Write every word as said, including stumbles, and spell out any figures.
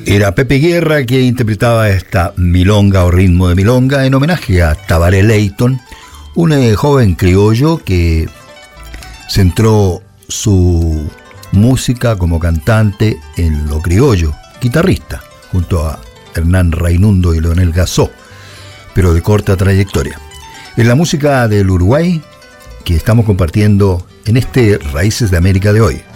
Era Pepe Guerra que interpretaba esta milonga o ritmo de milonga en homenaje a Tabaré Leyton, un eh, joven criollo que centró su música como cantante en lo criollo, guitarrista, junto a Hernán Raimundo y Leonel Gassó, pero de corta trayectoria. En la música del Uruguay que estamos compartiendo en este Raíces de América de hoy.